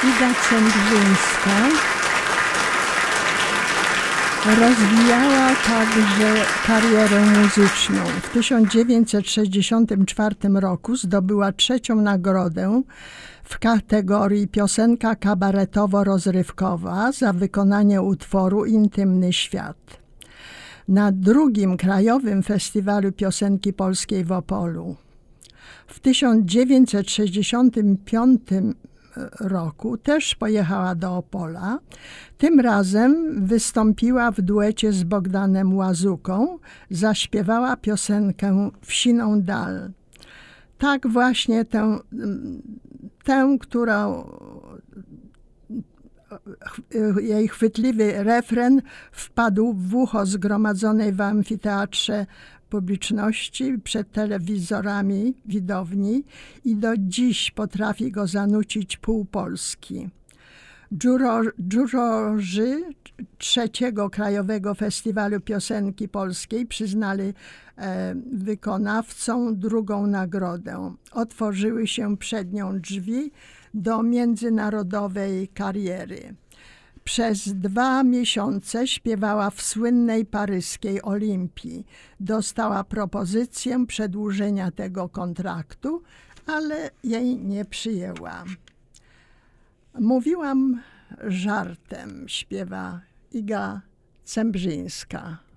Iga Cembrzyńska rozwijała także karierę muzyczną. W 1964 roku zdobyła 3. nagrodę w kategorii piosenka kabaretowo-rozrywkowa za wykonanie utworu Intymny Świat. Na 2. Krajowym Festiwalu Piosenki Polskiej w Opolu. W 1965 roku też pojechała do Opola. Tym razem wystąpiła w duecie z Bogdanem Łazuką, zaśpiewała piosenkę Wsiną Dal. Tak właśnie którą jej chwytliwy refren wpadł w ucho zgromadzonej w amfiteatrze publiczności przed telewizorami widowni i do dziś potrafi go zanucić pół Polski. Jurorzy 3. Krajowego Festiwalu Piosenki Polskiej przyznali wykonawcom 2. nagrodę. Otworzyły się przed nią drzwi do międzynarodowej kariery. Przez 2 miesiące śpiewała w słynnej paryskiej Olimpii. Dostała propozycję przedłużenia tego kontraktu, ale jej nie przyjęła. Mówiłam żartem, śpiewa Iga Cembrzyńska.